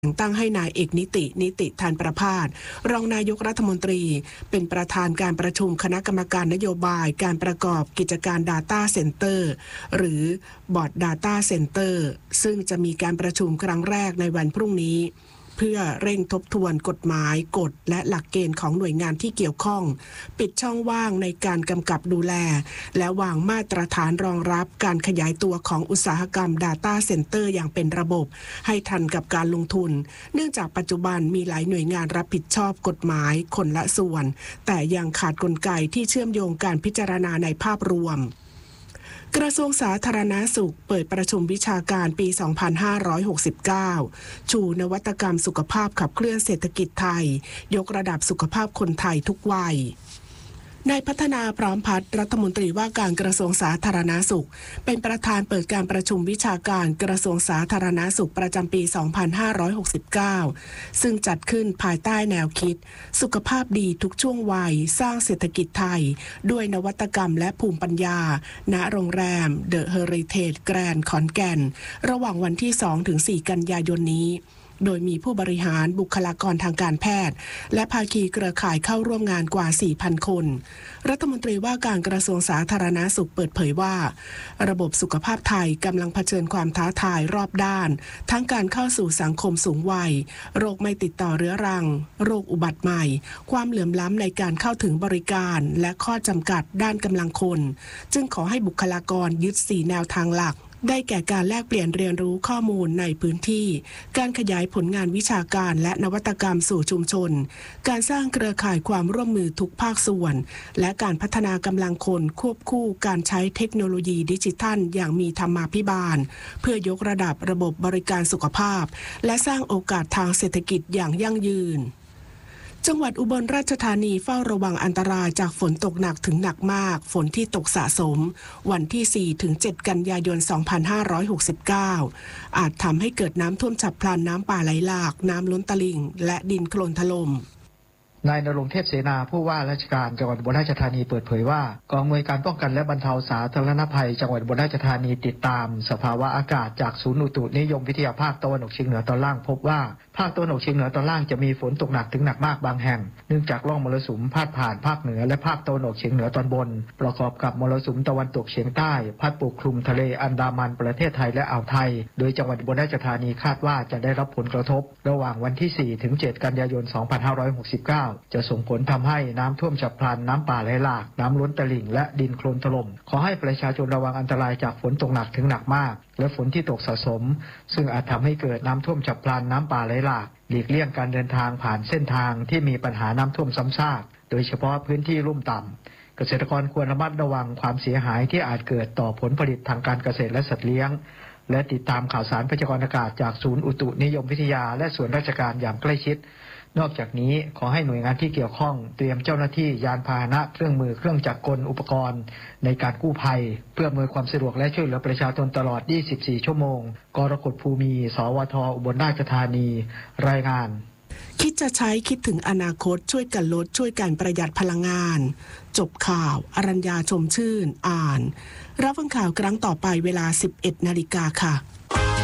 แต่งตั้งให้นายเอกนิติธานประภาสรองนายกรัฐมนตรีเป็นประธานการประชุมคณะกรรมการนโยบายการประกอบกิจการ Data Center หรือบอร์ด Data Center ซึ่งจะมีการประชุมครั้งแรกในวันพรุ่งนี้เพื่อเร่งทบทวนกฎหมายกฎและหลักเกณฑ์ของหน่วยงานที่เกี่ยวข้องปิดช่องว่างในการกำกับดูแลและวางมาตรฐานรองรับการขยายตัวของอุตสาหกรรม Data Center อย่างเป็นระบบให้ทันกับการลงทุนเนื่องจากปัจจุบันมีหลายหน่วยงานรับผิดชอบกฎหมายคนละส่วนแต่ยังขาดกลไกที่เชื่อมโยงการพิจารณาในภาพรวมกระทรวงสาธารณสุขเปิดประชุมวิชาการปี 2569 ชูนวัตกรรมสุขภาพขับเคลื่อนเศรษฐกิจไทยยกระดับสุขภาพคนไทยทุกวัยนายพัฒนาพร้อมพัฒน์รัฐมนตรีว่าการกระทรวงสาธารณสุขเป็นประธานเปิดการประชุมวิชาการกระทรวงสาธารณสุขประจำปี 2569 ซึ่งจัดขึ้นภายใต้แนวคิดสุขภาพดีทุกช่วงวัยสร้างเศรษฐกิจไทยด้วยนวัตกรรมและภูมิปัญญาณโรงแรม The Heritage Grand ขอนแก่นระหว่างวันที่ 2-4 กันยายนนี้โดยมีผู้บริหารบุคลากรทางการแพทย์และภาคีเครือข่ายเข้าร่วมงานกว่า 4,000 คนรัฐมนตรีว่าการกระทรวงสาธารณสุขเปิดเผยว่าระบบสุขภาพไทยกำลังเผชิญความท้าทายรอบด้านทั้งการเข้าสู่สังคมสูงวัยโรคไม่ติดต่อเรื้อรังโรคอุบัติใหม่ความเหลื่อมล้ำในการเข้าถึงบริการและข้อจำกัดด้านกำลังคนจึงขอให้บุคลากรยึด 4 แนวทางหลักได้แก่การแลกเปลี่ยนเรียนรู้ข้อมูลในพื้นที่การขยายผลงานวิชาการและนวัตกรรมสู่ชุมชนการสร้างเครือข่ายความร่วมมือทุกภาคส่วนและการพัฒนากำลังคนควบคู่การใช้เทคโนโลยีดิจิทัลอย่างมีธรรมาภิบาลเพื่อยกระดับระบบบริการสุขภาพและสร้างโอกาสทางเศรษฐกิจอย่างยั่งยืนจังหวัดอุบลราชธานีเฝ้าระวังอันตรายจากฝนตกหนักถึงหนักมากฝนที่ตกสะสมวันที่ 4-7 กันยายน 2569 อาจทำให้เกิดน้ำท่วมฉับพลันน้ำป่าไหลหลากน้ำล้นตลิ่งและดินโคลนถล่มนายณรงค์เทพเสนาผู้ว่าราชการจังหวัดอุบลราชธานีเปิดเผยว่ากองอำนวยการป้องกันและบรรเทาสาธารณภัยจังหวัดอุบลราชธานีติดตามสภาวะอากาศจากศูนย์อุตุนิยมวิทยาภาคตะวันออกเฉียงเหนือตอนล่างพบว่าภาคตะวันออกเฉียงเหนือตอนล่างจะมีฝนตกหนักถึงหนักมากบางแห่งเนื่องจากร่องมรสุมพาดผ่านภาคเหนือและภาคตะวันออกเฉียงเหนือตอนบนประกอบกับมรสุมตะวันตกเฉียงใต้พัดปกคลุมทะเลอันดามันประเทศไทยและอ่าวไทยโดยจังหวัดอุบลราชธานีคาดว่าจะได้รับผลกระทบระหว่างวันที่ 4-7 กันยายน 2569 จะส่งผลทำให้น้ำท่วมฉับพลันน้ำป่าไหลหลากน้ำล้นตลิ่งและดินโคลนถล่มขอให้ประชาชนระวังอันตรายจากฝนตกหนักถึงหนักมากและฝนที่ตกสะสมซึ่งอาจทำให้เกิดน้ำท่วมฉับพลันน้ำป่าไหลหลากหลีกเลี่ยงการเดินทางผ่านเส้นทางที่มีปัญหาน้ำท่วมซ้ำซากโดยเฉพาะพื้นที่ลุ่มต่ำเกษตรกรควรระมัดระวังความเสียหายที่อาจเกิดต่อผลผลิตทางการเกษตรและสัตว์เลี้ยงและติดตามข่าวสารพยากรณ์อากาศจากศูนย์อุตุนิยมวิทยาและส่วนราชการอย่างใกล้ชิดนอกจากนี้ขอให้หน่วยงานที่เกี่ยวข้องเตรียมเจ้าหน้าที่ยานพาหนะเครื่องมือเครื่องจักรกลอุปกรณ์ในการกู้ภัยเพื่ออำนวยความสะดวกและช่วยเหลือประชาชนตลอด 24 ชั่วโมงกรกฎภูมิสวทอุบลราชธานีรายงานคิดจะใช้คิดถึงอนาคตช่วยกันลดช่วยกันประหยัดพลังงานจบข่าวอรัญญาชมชื่นอ่านรับฟังข่าวครั้งต่อไปเวลา 11 นาฬิกาค่ะ